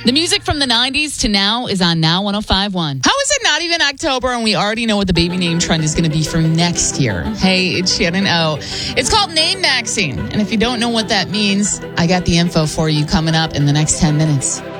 The music from the 90s to now is on Now 105.1. How is it not even October and we already know what the baby name trend is going to be for next year? Hey, it's Shannon O. It's called name maxing. And if you don't know what that means, I got the info for you coming up in the next 10 minutes.